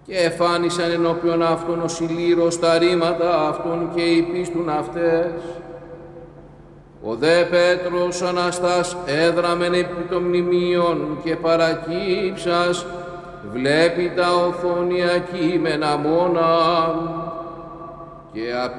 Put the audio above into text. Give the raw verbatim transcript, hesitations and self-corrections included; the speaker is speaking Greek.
και εφάνισαν ενώπιον αυτών ως ηλίρος τα ρήματα αυτών και υπίστουν αυτές. Ο δε Πέτρος Αναστάς έδραμεν επί των μνημείων και παρακύψας βλέπει τα οθόνια κείμενα μόνα και